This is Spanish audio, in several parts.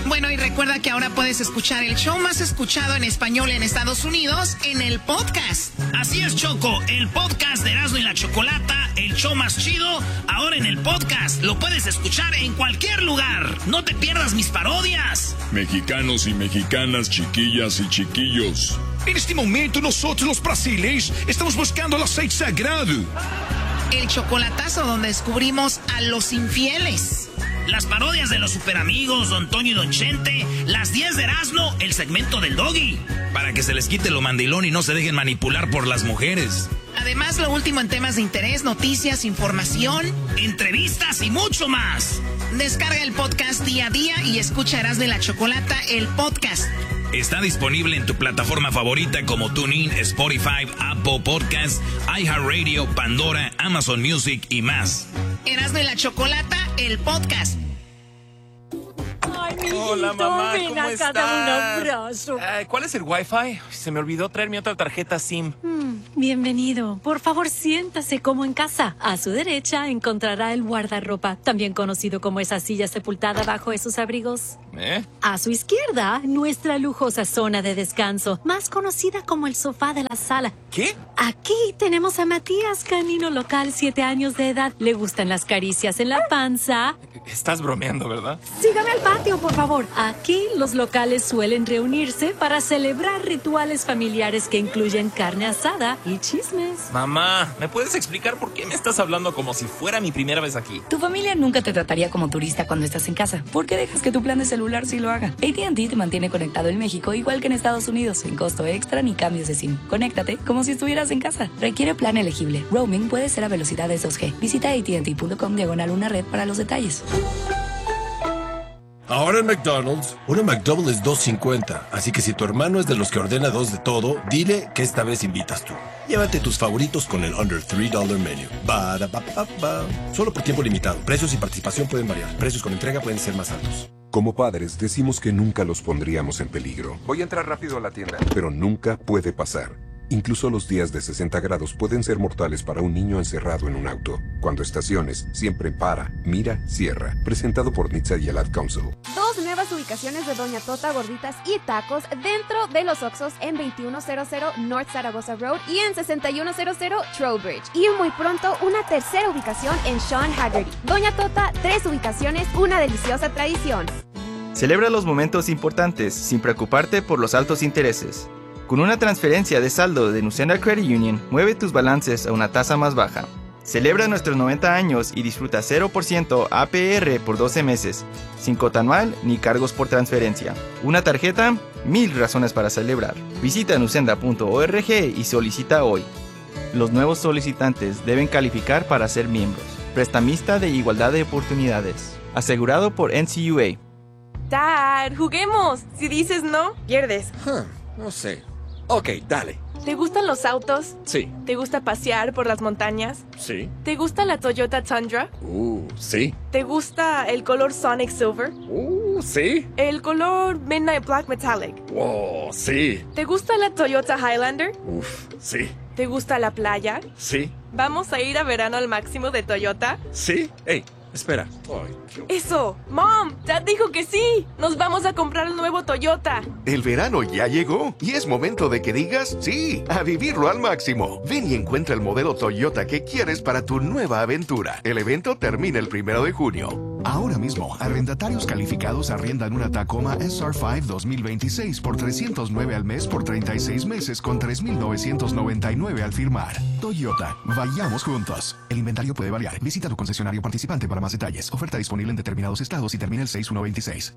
Bueno, y recuerda que ahora puedes escuchar el show más escuchado en español en Estados Unidos en el podcast. Así es, Choco, el podcast de Erasmo y la Chocolata, el show más chido, ahora en el podcast. Lo puedes escuchar en cualquier lugar. No te pierdas mis parodias. Mexicanos y mexicanas, chiquillas y chiquillos. En este momento nosotros los brasileños estamos buscando el aceite sagrado. El chocolatazo donde descubrimos a los infieles. Las parodias de los superamigos, Don Toño y Don Chente, las 10 de Erasmo, el segmento del Doggy. Para que se les quite lo mandilón y no se dejen manipular por las mujeres. Además, lo último en temas de interés, noticias, información, entrevistas y mucho más. Descarga el podcast día a día y escucha Erasmo y la Chocolata, el podcast. Está disponible en tu plataforma favorita como TuneIn, Spotify, Apple Podcasts, iHeartRadio, Pandora, Amazon Music y más. Erasmo y la Chocolata, el podcast. Ay, mijito, hola, mamá, ven ¿cómo acá, estás? dame un abrazo. ¿Cuál es el Wi-Fi? Se me olvidó traer mi otra tarjeta SIM. Bienvenido. Por favor, siéntase como en casa. A su derecha encontrará el guardarropa, también conocido como esa silla sepultada bajo esos abrigos. A su izquierda, nuestra lujosa zona de descanso, más conocida como el sofá de la sala. ¿Qué? Aquí tenemos a Matías, canino local, 7 años de edad. Le gustan las caricias en la panza. Estás bromeando, ¿verdad? Sígame al patio, por favor. Aquí los locales suelen reunirse para celebrar rituales familiares que incluyen carne asada y chismes. Mamá, ¿me puedes explicar por qué me estás hablando como si fuera mi primera vez aquí? Tu familia nunca te trataría como turista cuando estás en casa. ¿Por qué dejas que tu plan de celular sí lo haga? AT&T te mantiene conectado en México igual que en Estados Unidos, sin costo extra ni cambios de SIM. Conéctate como si estuvieras en casa. Requiere plan elegible. Roaming puede ser a velocidades 2G. Visita AT&T.com/una red para los detalles. Ahora en McDonald's, una McDouble es $2.50, así que si tu hermano es de los que ordena 2 de todo, dile que esta vez invitas tú. Llévate tus favoritos con el Under $3 Menu. Ba-da-ba-ba-ba. Solo por tiempo limitado. Precios y participación pueden variar. Precios con entrega pueden ser más altos. Como padres, decimos que nunca los pondríamos en peligro. Voy a entrar rápido a la tienda. Pero nunca puede pasar. Incluso los días de 60 grados pueden ser mortales para un niño encerrado en un auto. Cuando estaciones, siempre para, mira, cierra. Presentado por NHTSA y el Ad Council. 2 nuevas ubicaciones de Doña Tota Gorditas y Tacos dentro de los Oxxos en 2100 North Zaragoza Road y en 6100 Trowbridge. Y muy pronto una 3ª ubicación en Sean Haggerty. Doña Tota, 3 ubicaciones, una deliciosa tradición. Celebra los momentos importantes sin preocuparte por los altos intereses. Con una transferencia de saldo de Nucena Credit Union, mueve tus balances a una tasa más baja. Celebra nuestros 90 años y disfruta 0% APR por 12 meses, sin cuota anual ni cargos por transferencia. Una tarjeta, 1000 razones para celebrar. Visita nucenda.org y solicita hoy. Los nuevos solicitantes deben calificar para ser miembros. Prestamista de igualdad de oportunidades. Asegurado por NCUA. Dad, juguemos. Si dices no, pierdes. No sé. Ok, dale. ¿Te gustan los autos? Sí. ¿Te gusta pasear por las montañas? Sí. ¿Te gusta la Toyota Tundra? Sí. ¿Te gusta el color Sonic Silver? Sí. ¿El color Midnight Black Metallic? Sí. ¿Te gusta la Toyota Highlander? Sí. ¿Te gusta la playa? Sí. ¿Vamos a ir a verano al máximo de Toyota? Sí. Hey, espera. ¡Eso! ¡Mom! ¡Dad dijo que sí! ¡Nos vamos a comprar el nuevo Toyota! El verano ya llegó y es momento de que digas sí, a vivirlo al máximo. Ven y encuentra el modelo Toyota que quieres para tu nueva aventura. El evento termina el 1 de junio. Ahora mismo, arrendatarios calificados arriendan una Tacoma SR5 2026 por $309 al mes por 36 meses con $3,999 al firmar. Toyota, vayamos juntos. El inventario puede variar. Visita tu concesionario participante para más detalles. Oferta disponible en determinados estados y termina el 6/1/26.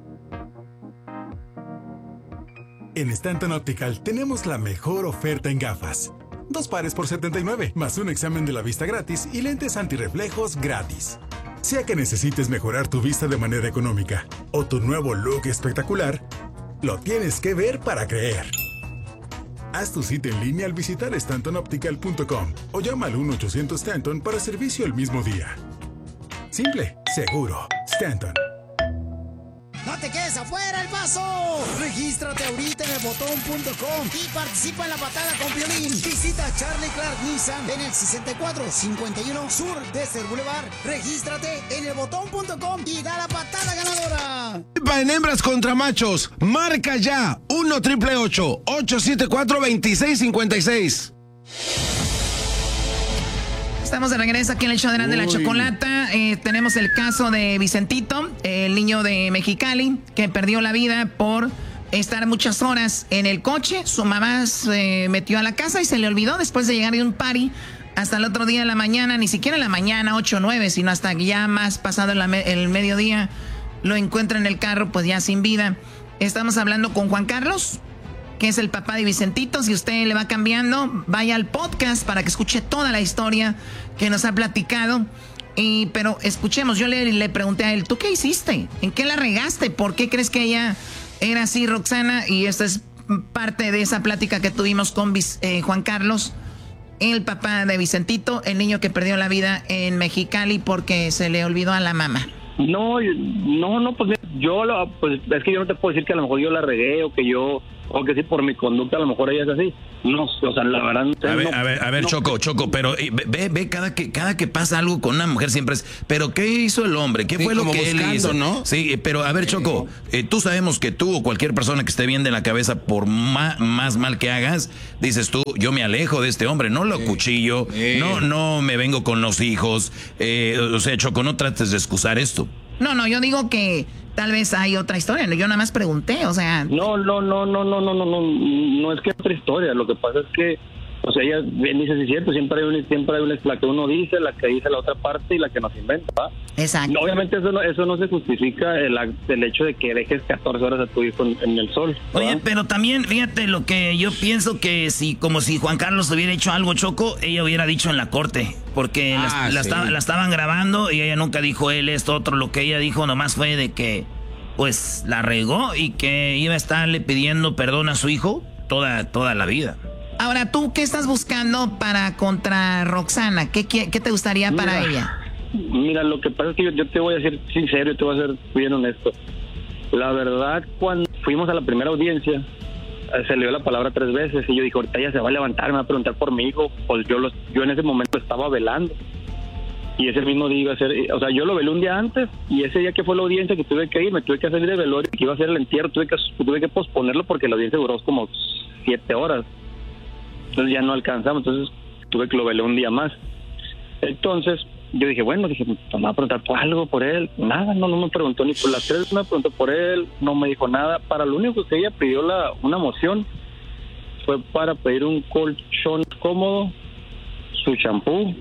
En Stanton Optical tenemos la mejor oferta en gafas. 2 pares por $79, más un examen de la vista gratis y lentes antirreflejos gratis. Sea que necesites mejorar tu vista de manera económica o tu nuevo look espectacular, lo tienes que ver para creer. Haz tu cita en línea al visitar StantonOptical.com o llama al 1-800-STANTON para servicio el mismo día. Simple, seguro, Stanton. ¡No te quedes afuera, El Paso! Regístrate ahorita en elbotón.com y participa en la batalla con Piolín. Visita Charlie Clark Nissan en el 6451 Sur Desert Boulevard. Regístrate en elbotón.com y da la patada ganadora. participa en Hembras contra Machos. Marca ya 1-888-874-2656. Estamos de regreso aquí en el show de la Chocolata. Tenemos el caso de Vicentito, el niño de Mexicali, que perdió la vida por estar muchas horas en el coche. Su mamá se metió a la casa y se le olvidó después de llegar de un party. Hasta el otro día de la mañana, ni siquiera en la mañana, 8 o 9, sino hasta ya más pasado el mediodía, lo encuentra en el carro, pues ya sin vida. Estamos hablando con Juan Carlos, que es el papá de Vicentito. Si usted le va cambiando, vaya al podcast para que escuche toda la historia que nos ha platicado. Pero escuchemos, yo le pregunté a él, ¿tú qué hiciste? ¿En qué la regaste? ¿Por qué crees que ella era así, Roxana? Y esta es parte de esa plática que tuvimos con Juan Carlos, el papá de Vicentito, el niño que perdió la vida en Mexicali porque se le olvidó a la mamá. No, pues yo pues es que yo no te puedo decir que a lo mejor yo la regué o que sí por mi conducta a lo mejor ella es así. No, o sea, la verdad. A ver, Choco, pero ve cada que pasa algo con una mujer siempre es, pero ¿qué hizo el hombre? ¿Qué fue lo que él hizo? ¿No? Sí, pero a ver, Choco, tú sabemos que tú o cualquier persona que esté bien de la cabeza, por más mal que hagas, dices tú, yo me alejo de este hombre, no lo cuchillo, no me vengo con los hijos. O sea, Choco, no trates de excusar esto. No, yo digo que tal vez hay otra historia. Yo nada más pregunté, o sea. No es que otra historia. Lo que pasa es que, o sea, ella dice, sí, cierto, siempre hay una, la que uno dice, la que dice la otra parte y la que nos inventa, ¿va? Exacto. No, obviamente eso no se justifica el hecho de que dejes 14 horas a tu hijo en el sol, ¿va? Oye, pero también, fíjate lo que yo pienso que como si Juan Carlos hubiera hecho algo, Choco, ella hubiera dicho en la corte, porque la estaban grabando y ella nunca dijo él esto, otro. Lo que ella dijo nomás fue de que pues la regó y que iba a estarle pidiendo perdón a su hijo toda la vida. Ahora, ¿tú qué estás buscando contra Roxana? ¿Qué te gustaría para ella? Mira, lo que pasa es que yo te voy a ser sincero y te voy a ser bien honesto. La verdad, cuando fuimos a la primera audiencia, se le dio la palabra 3 veces y yo dije, ahorita ella se va a levantar, me va a preguntar por mi hijo. Pues yo en ese momento estaba velando. Y ese mismo día iba a ser, o sea, yo lo velé un día antes y ese día que fue la audiencia que tuve que ir, me tuve que salir de velorio, que iba a ser el entierro, tuve que posponerlo porque la audiencia duró como 7 horas. Entonces ya no alcanzamos, entonces tuve que lo velé un día más. Entonces yo dije, me va a preguntar por algo, por él. Nada, no me preguntó ni por las 3, me preguntó por él, no me dijo nada. Para lo único que ella pidió una moción fue para pedir un colchón cómodo, su champú,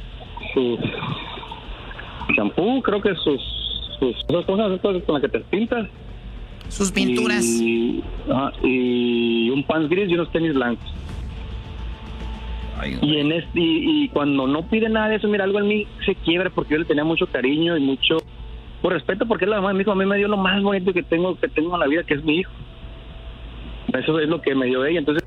creo que sus cosas con las que te pintas, sus pinturas y un pants gris y unos tenis blancos. Y cuando no pide nada de eso, mira, algo en mí se quiebra porque yo le tenía mucho cariño y mucho por respeto, porque es la mamá de mi hijo. A mí me dio lo más bonito que tengo en la vida, que es mi hijo. Eso es lo que me dio ella. Entonces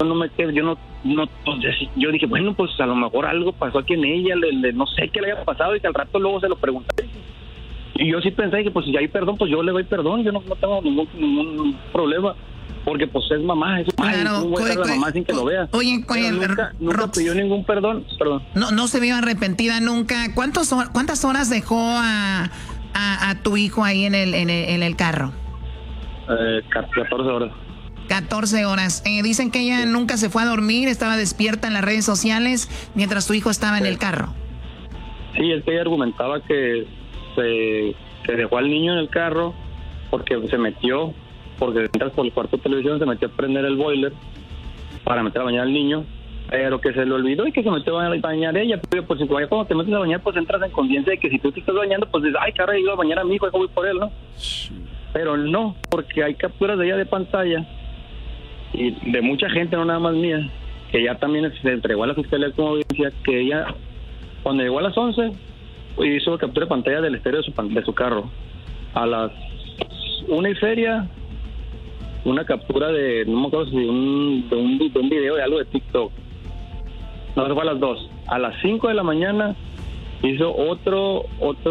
yo dije, pues a lo mejor algo pasó aquí en ella, no sé qué le haya pasado y que al rato luego se lo pregunté. Y yo sí pensé que pues si hay perdón, pues yo le doy perdón, yo no tengo ningún problema, porque pues es mamá, es claro, voy a dar a la mamá sin que lo vea. Oye, nunca pidió ningún perdón. No se vio arrepentida nunca. ¿Cuántas horas dejó a tu hijo ahí en el carro? 14 horas. 14 horas. Dicen que ella nunca se fue a dormir, estaba despierta en las redes sociales mientras tu hijo estaba en el carro. Sí, es que ella argumentaba que dejó al niño en el carro porque entras por el cuarto de televisión, se metió a prender el boiler para meter a bañar al niño, pero que se le olvidó y que se metió a bañar ella. Pero pues si cuando te metes a bañar, pues entras en conciencia de que si tú te estás bañando, pues dices, ay, caray, iba a bañar a mi hijo, voy por él, ¿no? Pero no, porque hay capturas de ella de pantalla y de mucha gente, no nada más mía, que ya también se entregó a la fiscalía como evidencia, que ella cuando llegó a las 11 hizo captura de pantalla del estéreo de su carro. A las 1:00 una captura de, no me acuerdo si de un video de algo de TikTok. No, eso fue a las 2. A las 5 de la mañana hizo otro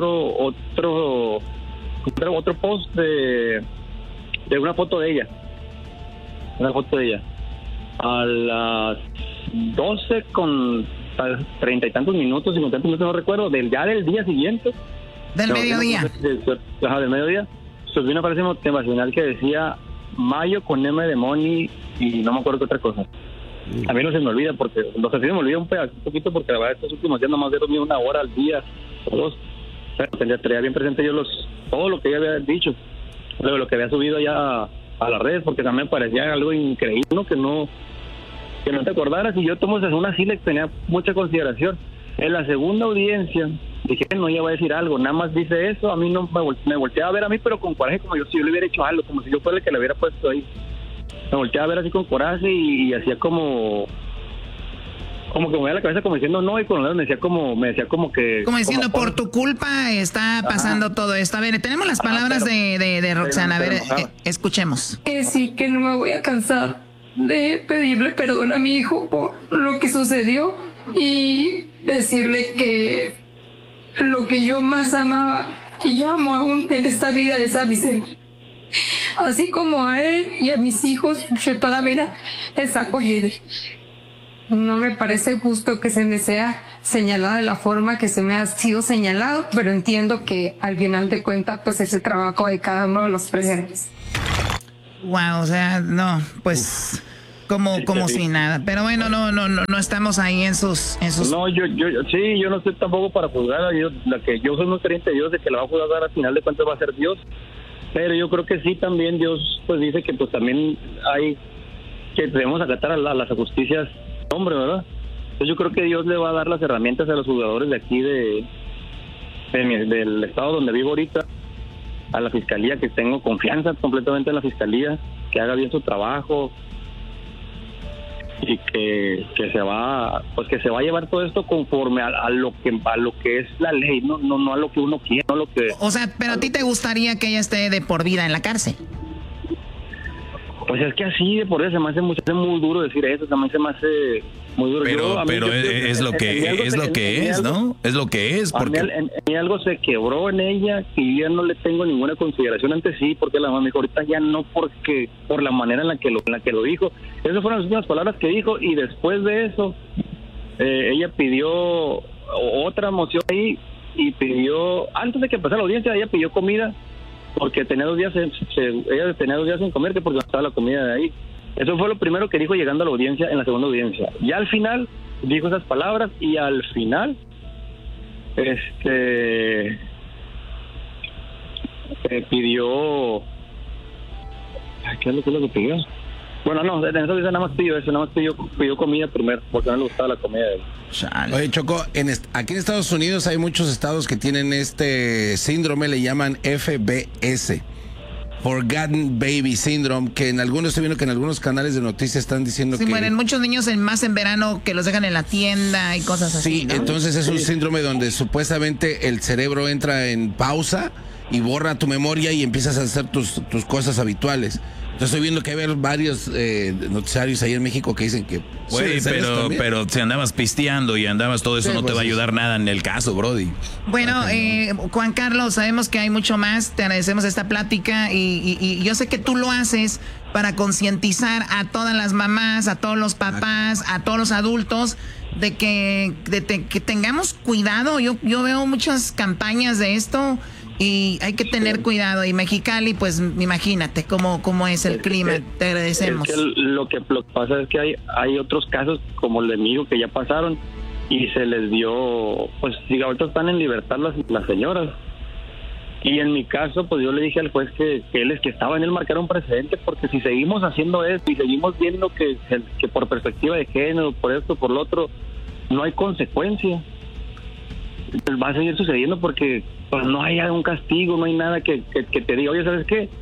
post de una foto de ella. A las 12 con 30 y tantos minutos, 50 minutos, no recuerdo, del día siguiente. ¿Del mediodía? Del mediodía. subí una frase motivacional que decía Mayo con M de Money y no me acuerdo qué otra cosa. A mí no se me olvida porque los así me olvida un poquito porque la verdad estos últimos días nomás he dormido 1 hora al día o 2. O sea, traía bien presente yo todo lo que ya había dicho, lo que había subido ya a las redes, porque también parecía algo increíble, ¿no? Que no te acordaras, y yo tomo una sí le tenía mucha consideración. En la segunda audiencia dije, no, ella va a decir algo, nada más dice eso, a mí no me volteaba a ver a mí, pero con coraje, como si yo le hubiera hecho algo, como si yo fuera el que le hubiera puesto ahí. Me volteaba a ver así con coraje y hacía como que me movía la cabeza como diciendo no, y con los dedos me decía como que... Como diciendo, por tu culpa está pasando todo esto. A ver, tenemos las palabras de Roxana, a ver, escuchemos. Sí, que no me voy a cansar de pedirle perdón a mi hijo por lo que sucedió y decirle que lo que yo más amaba y yo amo aún en esta vida es a Vicente. Así como a él y a mis hijos, yo toda la vida les acogeré. No me parece justo que se me sea señalada de la forma que se me ha sido señalado, pero entiendo que al final de cuentas pues es el trabajo de cada uno de los presentes. Wow, o sea, no, pues como si nada. Pero bueno, no estamos ahí en sus... No, yo no estoy tampoco para juzgar. Yo soy muy creyente de Dios, de que la va a juzgar al final de cuentas va a ser Dios. Pero yo creo que sí, también Dios pues dice que pues también hay que debemos acatar a las justicias, hombre, ¿verdad? Entonces yo creo que Dios le va a dar las herramientas a los jugadores de aquí del estado donde vivo ahorita, a la fiscalía, que tengo confianza completamente en la fiscalía, que haga bien su trabajo y que se va a llevar todo esto conforme a lo que es la ley, no a lo que uno quiere, no a lo que... O sea, pero a ti te gustaría que ella esté de por vida en la cárcel. Pues es que así de por eso se me hace muy duro decir eso, también se me hace muy duro. Pero es lo que es, ¿no? Es lo que es. Porque en algo se quebró en ella y yo ya no le tengo ninguna consideración. Antes sí, porque la mamá me dijo, ahorita ya no, porque por la manera en la que lo dijo. Esas fueron las últimas palabras que dijo, y después de eso ella pidió otra moción ahí y pidió, antes de que empezara la audiencia, ella pidió comida porque tenía 2 días ella tenía 2 días sin comer, que porque no estaba la comida de ahí. Eso fue lo primero que dijo llegando a la audiencia, en la segunda audiencia. Ya al final dijo esas palabras y al final pidió... ¿Qué es lo que pidió? Bueno, no, en esa audiencia nada más pidió comida primero, porque no le gustaba la comida de él. Oye, Choco, aquí en Estados Unidos hay muchos estados que tienen este síndrome, le llaman FBS, Forgotten Baby Syndrome, que en algunos, estoy viendo que en algunos canales de noticias están diciendo que... mueren muchos niños más en verano, que los dejan en la tienda y cosas así, Sí, ¿no? Entonces es un síndrome donde supuestamente el cerebro entra en pausa y borra tu memoria y empiezas a hacer tus cosas habituales. Estoy viendo que hay varios noticiarios ahí en México que dicen que puede ser esto también. Pero si andabas pisteando y andabas todo eso, no te va a ayudar nada en el caso, Brody. Bueno, Juan Carlos, sabemos que hay mucho más. Te agradecemos esta plática y yo sé que tú lo haces para concientizar a todas las mamás, a todos los papás, a todos los adultos de que tengamos cuidado. Yo veo muchas campañas de esto. Y hay que tener cuidado. Y Mexicali, pues imagínate cómo es el clima. Te agradecemos. Es que lo que pasa es que hay otros casos como el de mi hijo que ya pasaron y se les dio, pues diga, ahorita están en libertad las señoras. Y en mi caso, pues yo le dije al juez que él es que estaba en él marcar un precedente, porque si seguimos haciendo esto y seguimos viendo que por perspectiva de género, por esto, por lo otro, no hay consecuencia. Va a seguir sucediendo porque pues no hay un castigo, no hay nada que te diga, oye, ¿sabes qué?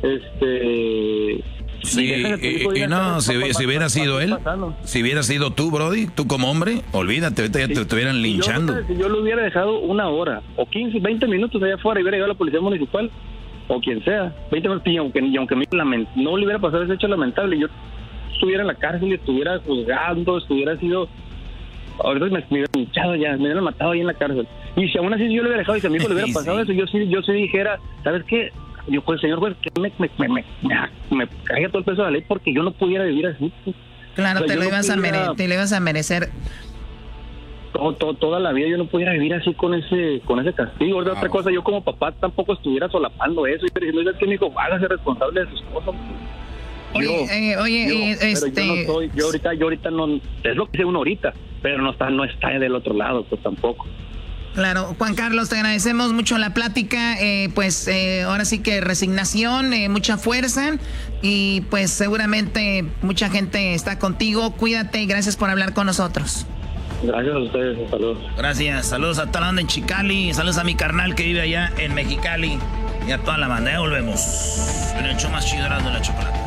Sí, y no, si hubiera sido él, si hubiera sido tú, Brody, tú como hombre, olvídate, ya te estuvieran linchando. Si yo lo hubiera dejado 1 hora, o 15, 20 minutos allá afuera y hubiera llegado a la policía municipal, o quien sea, 20 minutos, y aunque no le hubiera pasado ese hecho lamentable, yo estuviera en la cárcel y estuviera juzgando, estuviera sido... Ahorita me hubieran hinchado ya, me hubieran matado ahí en la cárcel. Y si aún así yo le hubiera dejado y si a mí me hubiera pasado eso, yo sí dijera, ¿sabes qué? Yo, pues, señor juez, que me caiga todo el peso de la ley porque yo no pudiera vivir así. Claro, o sea, te lo ibas a merecer. toda la vida yo no pudiera vivir así con ese castigo. Otra cosa, yo como papá tampoco estuviera solapando eso y diciendo, es que mi hijo, hágase responsable de sus cosas. Yo ahorita no, es lo que sé uno ahorita, pero no está del otro lado, pues tampoco. Claro, Juan Carlos, te agradecemos mucho la plática, ahora sí que resignación, mucha fuerza y pues seguramente mucha gente está contigo, cuídate y gracias por hablar con nosotros. Gracias a ustedes, saludos. Gracias, saludos a toda la banda en Chicali, saludos a mi carnal que vive allá en Mexicali y a toda la banda, ya volvemos en el show más chido de la chocolate.